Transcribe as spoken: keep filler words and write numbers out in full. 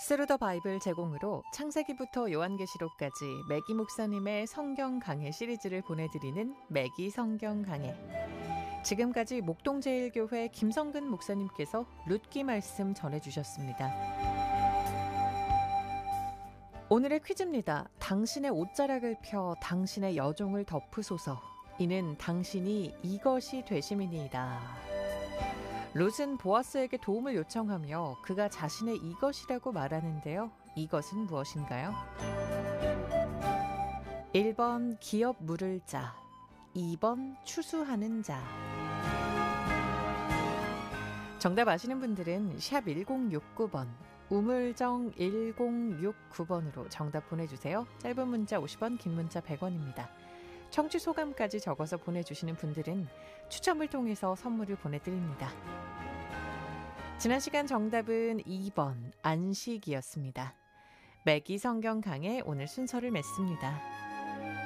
스루 더 바이블 제공으로 창세기부터 요한계시록까지 매기 목사님의 성경 강해 시리즈를 보내드리는 매기 성경 강해. 지금까지 목동제일교회 김성근 목사님께서 룻기 말씀 전해주셨습니다. 오늘의 퀴즈입니다. 당신의 옷자락을 펴 당신의 여종을 덮으소서. 이는 당신이 이것이 되심이니이다. 룻은 보아스에게 도움을 요청하며 그가 자신의 이것이라고 말하는데요. 이것은 무엇인가요? 일 번 기업 물을 자, 이 번 추수하는 자. 정답 아시는 분들은 샵 일공육구 번, 우물정 일공육구 번으로 정답 보내주세요. 짧은 문자 오십 원, 긴 문자 백 원입니다. 청취 소감까지 적어서 보내주시는 분들은 추첨을 통해서 선물을 보내드립니다. 지난 시간 정답은 이 번 안식이었습니다. 매기 성경 강해 오늘 순서를 맺습니다.